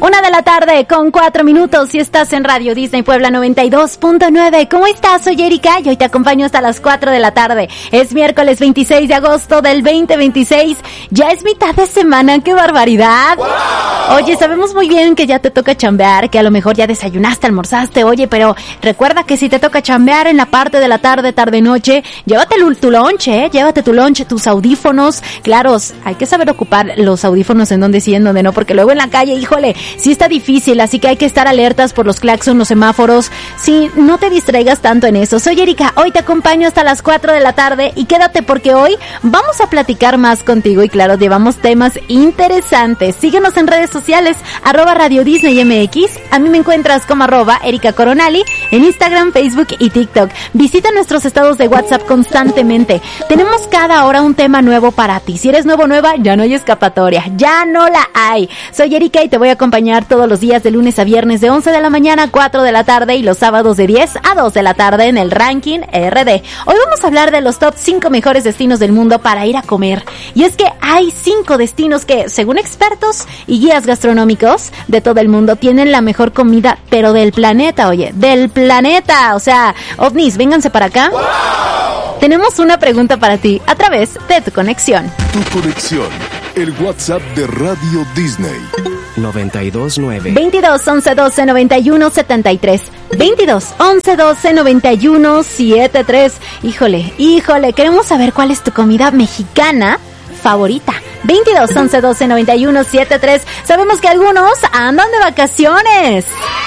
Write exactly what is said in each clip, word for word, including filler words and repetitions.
Una de la tarde con cuatro minutos y estás en Radio Disney Puebla noventa y dos punto nueve. ¿Cómo estás? Soy Erika y hoy te acompaño hasta las cuatro de la tarde. Es miércoles veintiséis de agosto del veinte veintiséis. Ya es mitad de semana. ¡Qué barbaridad! ¡Wow! Oye, sabemos muy bien que ya te toca chambear, que a lo mejor ya desayunaste, almorzaste. Oye, pero recuerda que si te toca chambear en la parte de la tarde, tarde-noche, llévate tu lonche, ¿eh? Llévate tu lonche, tus audífonos. Claro, hay que saber ocupar los audífonos en donde sí, en donde no, porque luego en la calle, híjole, sí está difícil, así que hay que estar alertas por los claxons, los semáforos. Sí, no te distraigas tanto en eso. Soy Erika, hoy te acompaño hasta las cuatro de la tarde y quédate porque hoy vamos a platicar más contigo y claro, llevamos temas interesantes. Síguenos en redes sociales, arroba Radio Disney M X. A mí me encuentras como arroba Erika Coronali en Instagram, Facebook y TikTok. Visita nuestros estados de WhatsApp constantemente. Tenemos cada hora un tema nuevo para ti. Si eres nuevo nueva, ya no hay escapatoria, ya no la hay. Soy Erika y te voy a acompañar todos los días de lunes a viernes de once de la mañana a cuatro de la tarde y los sábados de diez a dos de la tarde en el Ranking R D. Hoy vamos a hablar de los top cinco mejores destinos del mundo para ir a comer. Y es que hay cinco destinos que, según expertos y guías gastronómicos de todo el mundo, tienen la mejor comida, pero del planeta, oye, del planeta. O sea, ovnis, vénganse para acá. ¡Wow! Tenemos una pregunta para ti a través de tu conexión. Tu conexión, el WhatsApp de Radio Disney. noventa y dos nueve veintidós once doce noventa y uno setenta y tres veintidós once doce noventa y uno setenta y tres. Híjole, híjole, queremos saber cuál es tu comida mexicana favorita. veintidós once doce noventa y uno setenta y tres. Sabemos que algunos andan de vacaciones.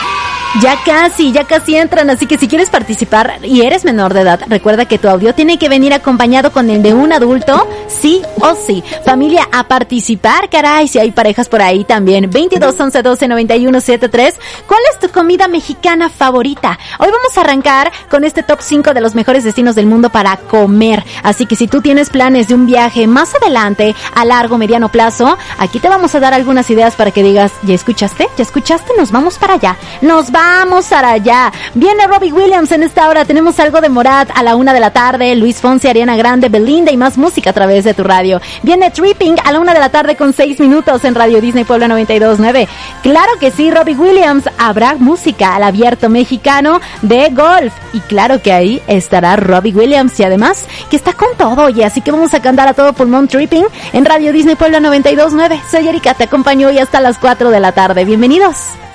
Ya casi, ya casi entran, así que si quieres participar y eres menor de edad, recuerda que tu audio tiene que venir acompañado con el de un adulto, sí o sí. Familia, a participar, caray, si hay parejas por ahí también. veintidós once doce noventa y uno setenta y tres. ¿Cuál es tu comida mexicana favorita? Hoy vamos a arrancar con este top cinco de los mejores destinos del mundo para comer. Así que si tú tienes planes de un viaje más adelante, a largo, mediano plazo, aquí te vamos a dar algunas ideas para que digas, ¿ya escuchaste? ¿Ya escuchaste? Nos vamos para allá. Nos vamos. Vamos para allá. Viene Robbie Williams en esta hora. Tenemos algo de Morat a la una de la tarde. Luis Fonsi, Ariana Grande, Belinda y más música a través de tu radio. Viene Tripping a la una de la tarde con seis minutos en Radio Disney Puebla noventa y dos nueve. Claro que sí, Robbie Williams. Habrá música al abierto mexicano de golf. Y claro que ahí estará Robbie Williams. Y además que está con todo, oye. Así que vamos a cantar a todo pulmón Tripping en Radio Disney Puebla noventa y dos nueve. Soy Erika, te acompaño hoy hasta las cuatro de la tarde. Bienvenidos.